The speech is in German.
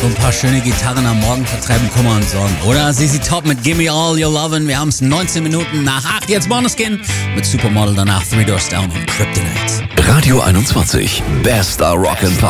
So ein paar schöne Gitarren am Morgen vertreiben Kummer und Sorgen, oder? ZZ Top mit Gimme All Your Lovin'. Wir haben es 19 Minuten nach 8. Jetzt Måneskin mit Supermodel, danach Three Doors Down und Kryptonite. Radio 21, bester Rock'n'Pop.